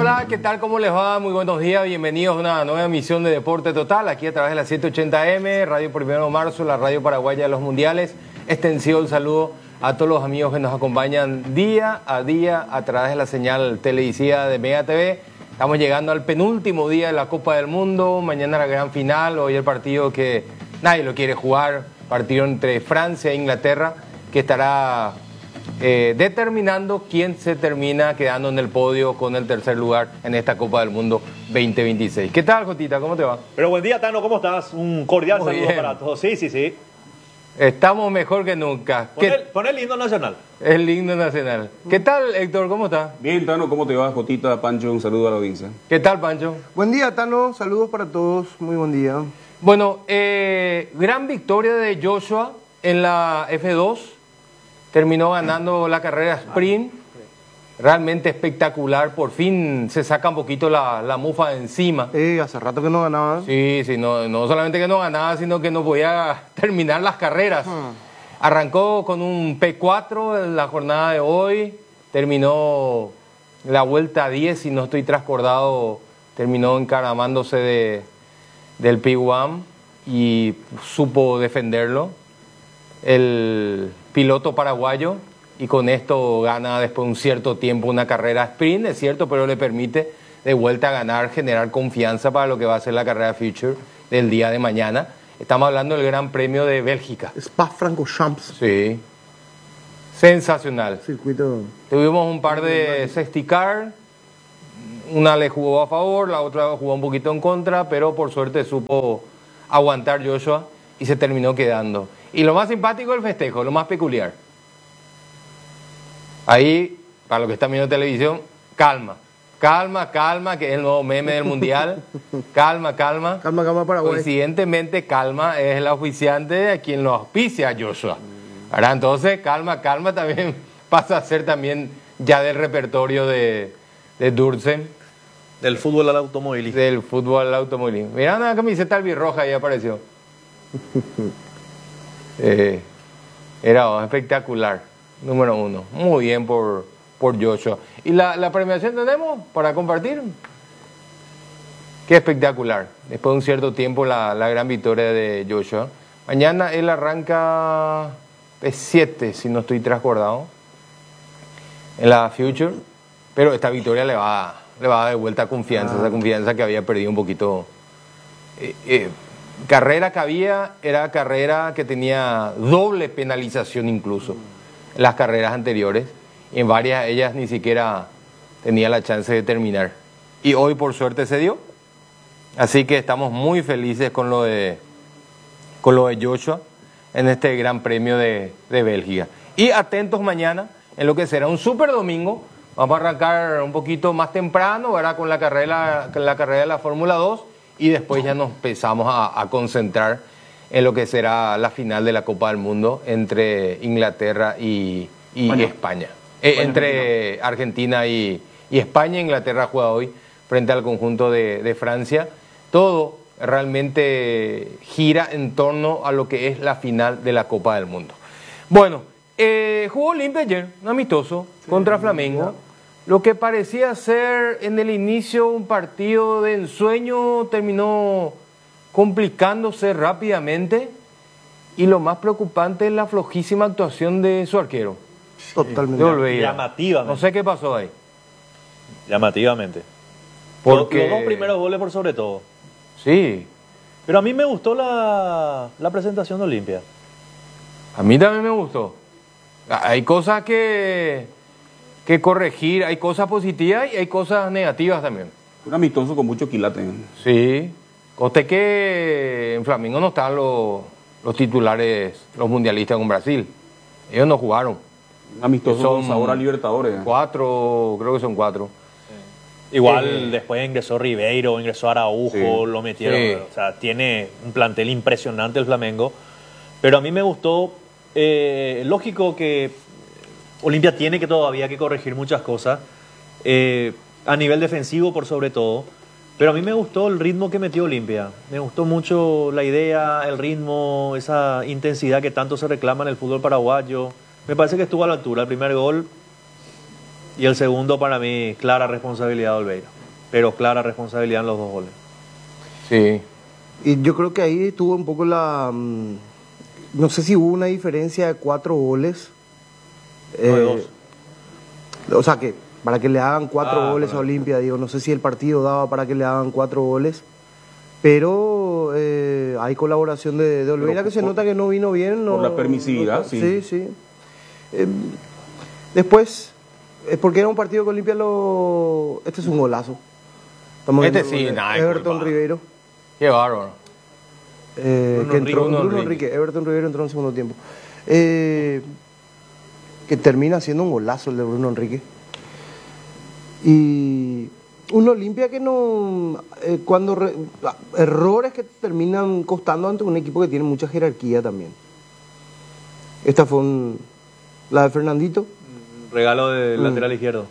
Hola, ¿qué tal? ¿Cómo les va? Muy buenos días, bienvenidos a una nueva emisión de Deporte Total, aquí a través de la 780M, Radio 1 de Marzo, la radio paraguaya de los mundiales. Extensión saludo a todos los amigos que nos acompañan día a día a través de la señal televisiva de Mega TV. Estamos llegando al penúltimo día de la Copa del Mundo, mañana la gran final, hoy el partido que nadie lo quiere jugar, partido entre Francia e Inglaterra, que estará determinando quién se termina quedando en el podio con el tercer lugar en esta Copa del Mundo 2026. ¿Qué tal, Jotita? ¿Cómo te va? Pero buen día, Tano, ¿cómo estás? Un cordial Muy saludo bien. para todos. Sí. Estamos mejor que nunca. Pon el himno nacional. El himno nacional. ¿Qué tal, Héctor? ¿Cómo estás? Bien, Tano, ¿cómo te va? Jotita, Pancho, un saludo a la audiencia. ¿Qué tal, Pancho? Buen día, Tano. Saludos para todos. Muy buen día. Bueno, gran victoria de Joshua en la F2. Terminó ganando la carrera sprint. Realmente espectacular. Por fin se saca un poquito la mufa de encima. Hace rato que no ganaba. Sí, no solamente que no ganaba, sino que no podía terminar las carreras. Arrancó con un P4 en la jornada de hoy. Terminó la vuelta 10, si no estoy trascordado, terminó encaramándose del P1 y supo defenderlo el piloto paraguayo, y con esto gana después de un cierto tiempo una carrera sprint, es cierto, pero le permite de vuelta a ganar, generar confianza para lo que va a ser la carrera Future del día de mañana. Estamos hablando del Gran Premio de Bélgica. Spa-Francorchamps. Sí, sensacional. Circuito. Tuvimos un par de safety car, una le jugó a favor, la otra jugó un poquito en contra, pero por suerte supo aguantar Joshua y se terminó quedando. Y lo más simpático es el festejo, lo más peculiar. Ahí, para los que están viendo televisión, calma, que es el nuevo meme del mundial. Calma. Calma, Paraguay. Coincidentemente, calma es el auspiciante a quien lo auspicia a Joshua. Ahora, entonces, calma también pasa a ser también ya del repertorio de Dursen. Del fútbol al automovilismo. Del fútbol al automovilismo. Mirá una camiseta albirroja ahí apareció. Era espectacular. Número 1. Muy bien por Joshua. ¿Y la premiación tenemos para compartir? Qué espectacular. Después de un cierto tiempo la gran victoria de Joshua. Mañana él arranca P7, si no estoy trascordado, en la Future. Pero esta victoria le va a dar de vuelta confianza, esa confianza que había perdido un poquito. Carrera que había, era carrera que tenía doble penalización incluso. Las carreras anteriores, y en varias de ellas ni siquiera tenía la chance de terminar. Y hoy por suerte se dio. Así que estamos muy felices con lo de Joshua en este Gran Premio de Bélgica. Y atentos mañana en lo que será un super domingo. Vamos a arrancar un poquito más temprano, ¿verdad? Con la carrera de la Fórmula 2, y después ya nos empezamos a concentrar en lo que será la final de la Copa del Mundo entre Inglaterra y España. Entre Argentina y España. Inglaterra juega hoy frente al conjunto de Francia. Todo realmente gira en torno a lo que es la final de la Copa del Mundo. Bueno, jugó Olimpia ayer, un amistoso, contra Flamengo. Lo que parecía ser en el inicio un partido de ensueño terminó complicándose rápidamente, y lo más preocupante es la flojísima actuación de su arquero. Totalmente. Llamativamente. No sé qué pasó ahí. Llamativamente. Porque... Los dos primeros goles por sobre todo. Sí, Pero a mí me gustó la presentación de Olimpia. a mí también me gustó. Hay cosas que corregir, hay cosas positivas y hay cosas negativas también. Un amistoso con mucho quilate. Sí, conste que en Flamengo no están los titulares, los mundialistas con Brasil. Ellos no jugaron. Un amistoso Son con sabor a Libertadores. 4, creo que son 4. Igual después ingresó Ribeiro, ingresó Araujo, Sí. lo metieron. Sí. O sea, tiene un plantel impresionante el Flamengo. Pero a mí me gustó, lógico que Olimpia tiene que todavía que corregir muchas cosas, a nivel defensivo por sobre todo. Pero a mí me gustó el ritmo que metió Olimpia. Me gustó mucho la idea, el ritmo, esa intensidad que tanto se reclama en el fútbol paraguayo. Me parece que estuvo a la altura. El primer gol Y el segundo, para mí, clara responsabilidad de Olveira. Pero clara responsabilidad en los dos goles. Sí. Y yo creo que ahí tuvo un poco no sé si hubo una diferencia de 4 goles. No, de 2. O sea, que para que le hagan 4 goles correcto. a Olimpia, digo, no sé si el partido daba para que le hagan 4 goles. Pero hay colaboración de Olveira, Pero que se por- nota que no vino bien. por la permisividad, sí. Sí, sí. Después, porque era un partido que Olimpia Este es un golazo. Estamos Este viendo sí, el gol de nada de Everton culpa. Ribeiro. Qué bárbaro. Que entró Bruno Bruno Enrique. Enrique. Everton Ribeiro entró en segundo tiempo. Que termina siendo un golazo el de Bruno Enrique. Y un Olimpia que no... errores que terminan costando ante un equipo que tiene mucha jerarquía también. Esta fue la de Fernandito. Regalo del lateral izquierdo.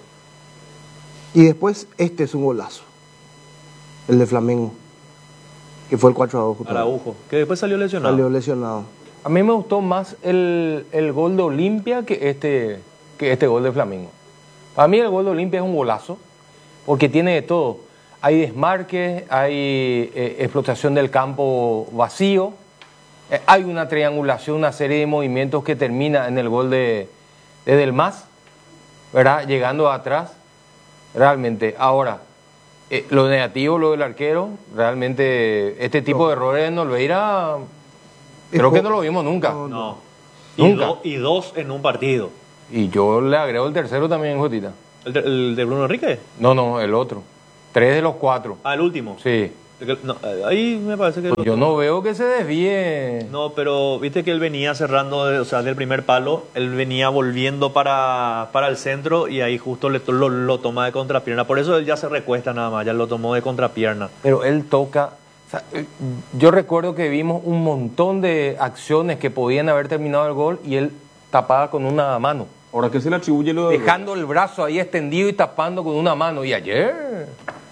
Y después este es un golazo. El de Flamengo. Que fue el 4-2. justamente. Araujo, que después salió lesionado. Salió lesionado. A mí me gustó más el gol de Olimpia que este gol de Flamengo. Para mí el gol de Olimpia es un golazo, porque tiene de todo. Hay desmarques, hay explotación del campo vacío, hay una triangulación, una serie de movimientos que termina en el gol de Del Mas, ¿verdad? Llegando atrás, realmente. Ahora, lo negativo, lo del arquero, realmente este tipo de errores en Olveira, creo que no lo vimos nunca. No. Nunca. Y dos en un partido. Y yo le agrego el tercero también, Jotita. ¿El de Bruno Enrique? No, el otro. 3 de los 4. Ah, el último. Sí. No, ahí me parece que... Yo no veo que se desvíe. No, pero viste que él venía cerrando, o sea, del primer palo, él venía volviendo para el centro y ahí justo lo toma de contrapierna. Por eso él ya se recuesta nada más, ya lo tomó de contrapierna. Pero él toca. O sea, yo recuerdo que vimos un montón de acciones que podían haber terminado el gol y él tapaba con una mano. Ahora, ¿qué se le atribuye lo de... Dejando el brazo ahí extendido y tapando con una mano. Y ayer.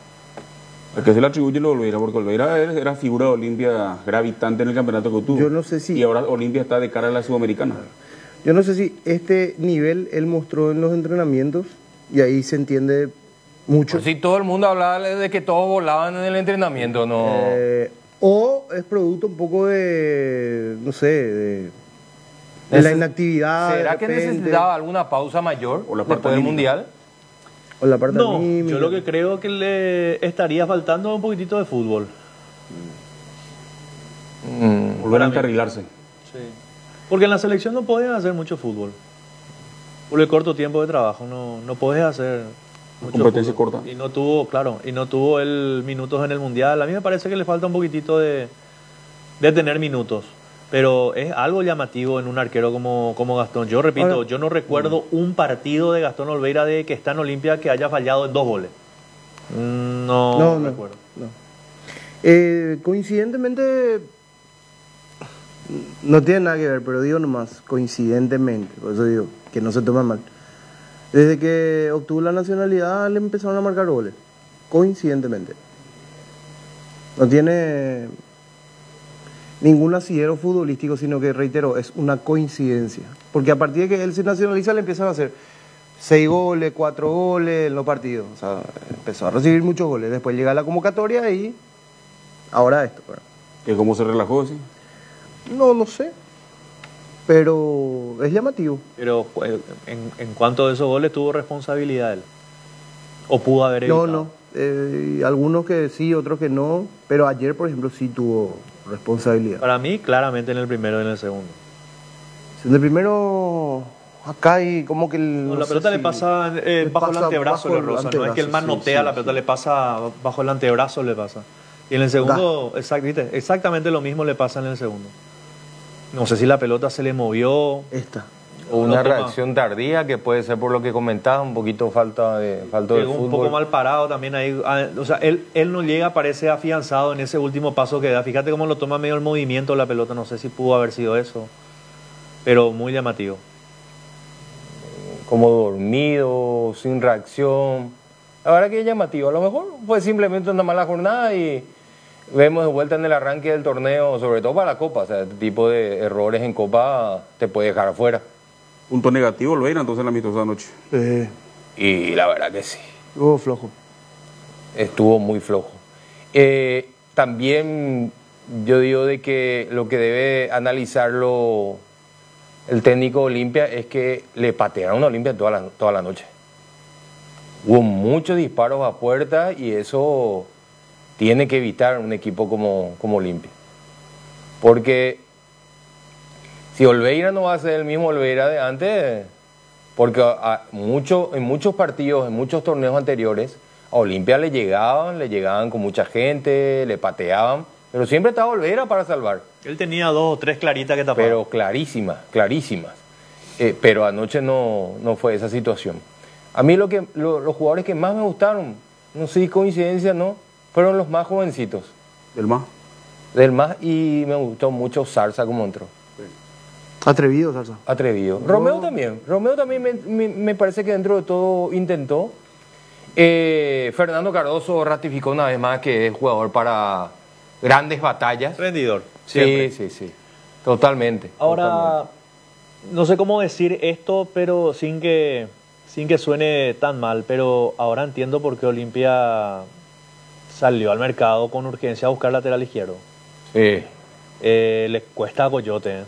¿A qué se le atribuye lo de Olveira? Porque Olveira era figura de Olimpia gravitante en el campeonato que tuvo. Yo no sé si- Y ahora Olimpia está de cara a la Sudamericana. Yo no sé si este nivel él mostró en los entrenamientos y ahí se entiende mucho. Pues sí, todo el mundo hablaba de que todos volaban en el entrenamiento, ¿no? O es producto un poco de, no sé, de la inactividad. ¿Será de que repente, necesitaba alguna pausa mayor O la parte después del anímica. Mundial? O la parte No, anímica. yo lo que creo que le estaría faltando un poquitito de fútbol. Volver a encarrilarse. Porque en la selección no podés hacer mucho fútbol. Por el corto tiempo de trabajo, no podés hacer mucho Competencia fútbol. corta. Y no tuvo, claro, y no tuvo el minutos en el Mundial. A mí me parece que le falta un poquitito de tener minutos. Pero es algo llamativo en un arquero como Gastón. Yo repito, Ahora- yo no recuerdo un partido de Gastón Olveira de que está en Olimpia que haya fallado en 2 goles. No recuerdo. Coincidentemente, no tiene nada que ver, pero digo nomás, coincidentemente, por eso digo, que no se toma mal. Desde que obtuvo la nacionalidad le empezaron a marcar goles, coincidentemente. No tiene ningún asidero futbolístico, sino que, reitero, es una coincidencia. Porque a partir de que él se nacionaliza le empiezan a hacer 6 goles, 4 goles en los partidos. O sea, empezó a recibir muchos goles. Después llega la convocatoria y ahora esto. ¿Verdad? Que cómo se relajó, sí. No sé, pero es llamativo. Pero en cuanto a esos goles, ¿tuvo responsabilidad él? ¿O pudo haber evitado? Algunos que sí, otros que no. Pero ayer, por ejemplo, sí tuvo responsabilidad. Para mí, claramente en el primero y en el segundo. En el primero, acá y como que... No, la sé pelota le si- pasa bajo el pasa antebrazo, bajo le el roza. No es que el antebrazo, manotea, sí, la sí, pelota sí. le pasa bajo el antebrazo, le pasa. Y en el segundo, ¿viste? Exactamente lo mismo le pasa en el segundo. No sé si la pelota se le movió. Esta. O una No toma. reacción tardía, que puede ser por lo que comentaba, un poquito falta de Llegó fútbol. un poco mal parado también ahí. O sea, él no llega, parece afianzado en ese último paso que da. Fíjate cómo lo toma medio el movimiento de la pelota. No sé si pudo haber sido eso. Pero muy llamativo. Como dormido, sin reacción. La verdad que es llamativo. A lo mejor fue simplemente una mala jornada y vemos de vuelta en el arranque del torneo, sobre todo para la Copa. O sea, este tipo de errores en Copa te puede dejar afuera. Punto negativo, Olveira, entonces la amistosa anoche. Y la verdad que sí, Hubo flojo. estuvo muy flojo. También yo digo de que lo que debe analizarlo el técnico de Olimpia es que le patearon a Olimpia toda la noche. Hubo muchos disparos a puerta y eso tiene que evitar un equipo como Olimpia. Porque si Olveira no va a ser el mismo Olveira de antes, porque en muchos partidos, en muchos torneos anteriores, a Olimpia le llegaban con mucha gente, le pateaban, pero siempre estaba Olveira para salvar. Él tenía 2 o 3 claritas que tapaban. Pero clarísimas. Pero anoche no fue esa situación. A mí los jugadores que más me gustaron, no sé si coincidencia no, fueron los más jovencitos. Del más, y me gustó mucho Zarza como entró. Atrevido, Salsa. Atrevido. Romeo también me parece que dentro de todo intentó. Fernando Cardoso ratificó una vez más que es jugador para grandes batallas. Rendidor. Siempre. Sí. Totalmente. Ahora, no sé cómo decir esto, pero sin que suene tan mal, pero ahora entiendo por qué Olimpia salió al mercado con urgencia a buscar lateral izquierdo. Sí. Les cuesta a Coyote.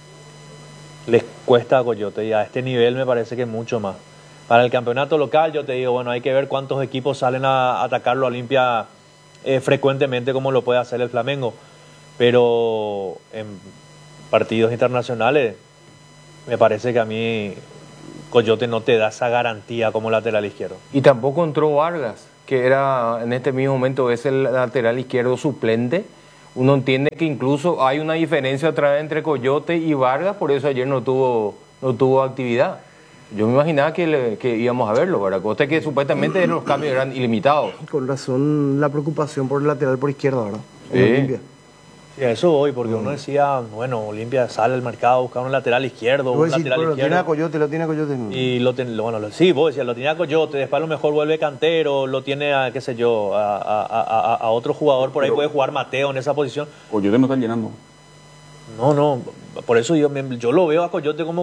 Les cuesta a Coyote y a este nivel me parece que mucho más. Para el campeonato local yo te digo, bueno, hay que ver cuántos equipos salen a atacarlo a Olimpia frecuentemente como lo puede hacer el Flamengo. Pero en partidos internacionales me parece que a mí Coyote no te da esa garantía como lateral izquierdo. Y tampoco entró Vargas, que era en este mismo momento es el lateral izquierdo suplente. Uno entiende que incluso hay una diferencia otra vez entre Coyote y Vargas, por eso ayer no tuvo actividad. Yo me imaginaba que íbamos a verlo, ¿verdad? Coste que supuestamente los cambios eran ilimitados. Con razón la preocupación por el lateral por izquierda, ¿verdad? Sí. En Olimpia. Sí, a eso voy, porque uno decía, bueno, Olimpia sale al mercado a buscar un lateral izquierdo, Tú un decís, lateral pero izquierdo. lo tiene a Coyote. Y sí, vos decías, lo tenía a Coyote, después a lo mejor vuelve Cantero, lo tiene a, qué sé yo, a otro jugador, por ahí puede jugar Mateo en esa posición. Coyote no está llenando. No, por eso yo lo veo a Coyote como